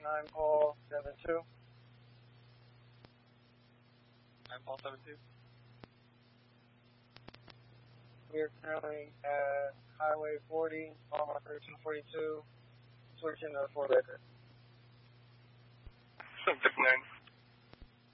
9 Paul 72. 9 Paul 72. We are currently at Highway 40, mile marker 242, switching to Fort Baker. 759.